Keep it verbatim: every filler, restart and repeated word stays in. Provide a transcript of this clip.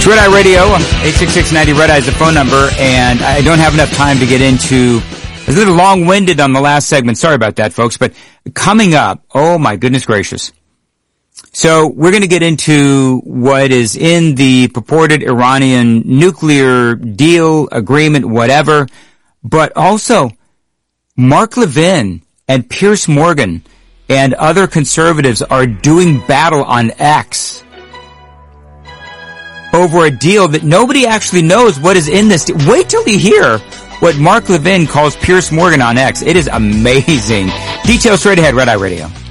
Red Eye Radio, eight six six ninety Red Eye is the phone number, and I don't have enough time to get into, I was a little long-winded on the last segment, sorry about that, folks, but coming up, oh my goodness gracious. So we're going to get into what is in the purported Iranian nuclear deal, agreement, whatever, but also Mark Levin and Piers Morgan and other conservatives are doing battle on X over a deal that nobody actually knows what is in this deal. Wait till you hear what Mark Levin calls Piers Morgan on X. It is amazing. Details straight ahead, Red Eye Radio.